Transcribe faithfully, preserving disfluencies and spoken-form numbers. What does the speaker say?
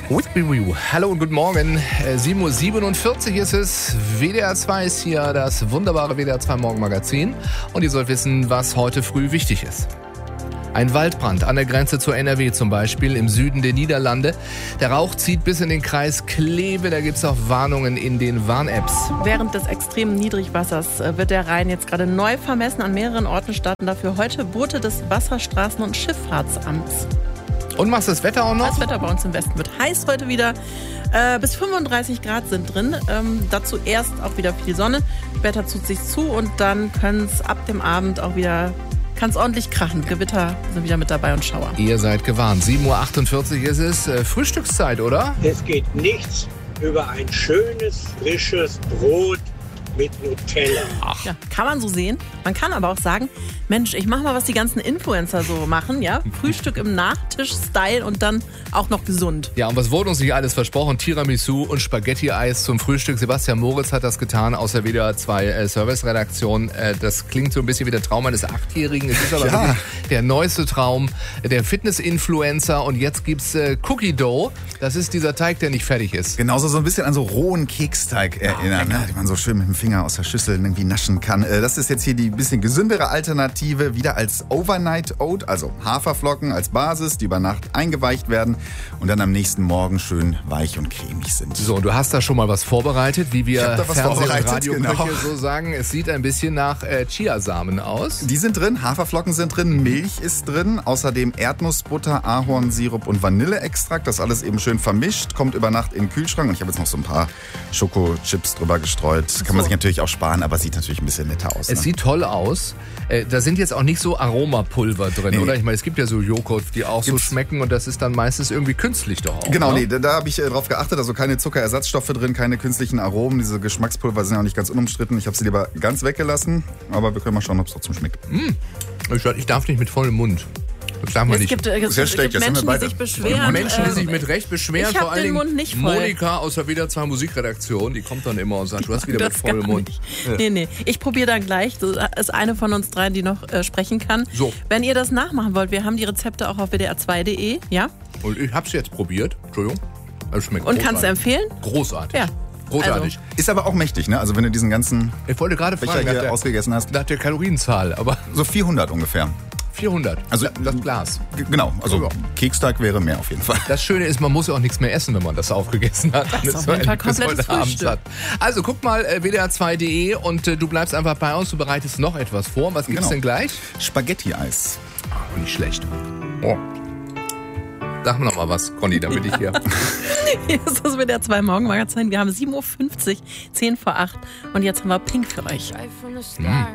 Hallo und guten Morgen. sieben Uhr siebenundvierzig ist es. W D R zwei ist hier, das wunderbare W D R zwei Morgenmagazin. Und ihr sollt wissen, was heute früh wichtig ist. Ein Waldbrand an der Grenze zur N R W zum Beispiel, im Süden der Niederlande. Der Rauch zieht bis in den Kreis Kleve. Da gibt es auch Warnungen in den Warn-Apps. Während des extremen Niedrigwassers wird der Rhein jetzt gerade neu vermessen. An mehreren Orten starten dafür heute Boote des Wasserstraßen- und Schifffahrtsamts. Und machst das Wetter auch noch? Das Wetter bei uns im Westen wird heiß heute wieder. Äh, bis fünfunddreißig Grad sind drin. Ähm, dazu erst auch wieder viel Sonne. Wetter zieht sich zu und dann können es ab dem Abend auch wieder... Kann es ordentlich krachen. Gewitter sind wieder mit dabei und Schauer. Ihr seid gewarnt. sieben Uhr achtundvierzig ist es. Äh, Frühstückszeit, oder? Es geht nichts über ein schönes, frisches Brot mit Nutella. Ach. Ja, kann man so sehen. Man kann aber auch sagen, Mensch, ich mach mal, was die ganzen Influencer so machen, ja? Frühstück im Nachtisch-Style und dann auch noch gesund. Ja, und was wurde uns nicht alles versprochen? Tiramisu und Spaghetti-Eis zum Frühstück. Sebastian Moritz hat das getan aus der W D R zwei äh, Service-Redaktion. Äh, das klingt so ein bisschen wie der Traum eines Achtjährigen. Es ist aber ja. wirklich der neueste Traum der Fitness-Influencer. Und jetzt gibt's äh, Cookie Dough. Das ist dieser Teig, der nicht fertig ist. Genauso so ein bisschen an so rohen Keksteig erinnern, ne? Die man so schön mit dem Finger aus der Schüssel irgendwie naschen kann. Äh, das ist jetzt hier die bisschen gesündere Alternative. Wieder als Overnight Oat, also Haferflocken als Basis, die über Nacht eingeweicht werden und dann am nächsten Morgen schön weich und cremig sind. So, und du hast da schon mal was vorbereitet, wie wir Fernseh- und Radioköche genau. so sagen. Es sieht ein bisschen nach äh, Chiasamen aus. Die sind drin, Haferflocken sind drin, Milch ist drin, außerdem Erdnussbutter, Ahornsirup und Vanilleextrakt. Das alles eben schön vermischt, kommt über Nacht in den Kühlschrank. Und ich habe jetzt noch so ein paar Schokochips drüber gestreut. Kann man sich natürlich auch sparen, aber sieht natürlich ein bisschen netter aus. Es ne? sieht toll aus. Äh, da sind jetzt auch nicht so Aromapulver drin, nee. oder? Ich meine, es gibt ja so Joghurt, die auch Gibt's? so schmecken und das ist dann meistens irgendwie künstlich doch auch. Genau, ne? nee, da, da habe ich äh, drauf geachtet. Also keine Zuckerersatzstoffe drin, keine künstlichen Aromen. Diese Geschmackspulver sind ja auch nicht ganz unumstritten. Ich habe sie lieber ganz weggelassen, aber wir können mal schauen, ob es trotzdem schmeckt. Mm. Ich, ich darf nicht mit vollem Mund. Das darf man es nicht. Gibt, es Sehr gibt, gibt Menschen, die sich beschweren. Menschen, die äh, sich mit Recht beschweren. Ich vor allen den Dingen Mund nicht voll. Monika aus der W D R zwei Musikredaktion, die kommt dann immer und sagt, du hast wieder das mit vollem Mund. Ja. Nee, nee. Ich probiere dann gleich. Das ist eine von uns dreien, die noch äh, sprechen kann. So. Wenn ihr das nachmachen wollt, wir haben die Rezepte auch auf w d r zwei punkt d e. Ja? Und ich hab's jetzt probiert. Entschuldigung. Das schmeckt Und kannst du empfehlen? Großartig. Ja. Großartig. Also. Ist aber auch mächtig, ne? Also wenn du diesen ganzen ich wollte gerade Becher fragen, hier nach der, ausgegessen hast. nach der Kalorienzahl, aber so vierhundert ungefähr. vierhundert, also das Glas. G- genau, also ja. Keksteig wäre mehr auf jeden Fall. Das Schöne ist, man muss ja auch nichts mehr essen, wenn man das aufgegessen hat. Das ist auf jeden Fall komplettes Frühstück. Also guck mal äh, w d r zwei punkt d e und äh, du bleibst einfach bei uns, du bereitest noch etwas vor. Was gibt's Genau. denn gleich? Spaghetti-Eis. Oh, nicht schlecht. Oh. Sag mir noch mal was, Conny, damit ich hier... Hier ist das W D R zwei Morgenmagazin. Wir haben sieben Uhr fünfzig, zehn vor acht und jetzt haben wir Pink für euch. Mm.